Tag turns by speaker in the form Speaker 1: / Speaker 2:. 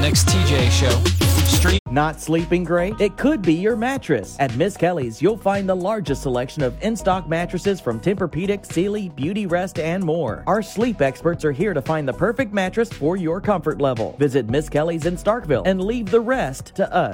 Speaker 1: next TJ show.
Speaker 2: Not sleeping great? It could be your mattress. At Miss Kelly's, you'll find the largest selection of in-stock mattresses from Tempur-Pedic, Sealy, Beauty Rest, and more. Our sleep experts are here to find the perfect mattress for your comfort level. Visit Miss Kelly's in Starkville and leave the rest to us.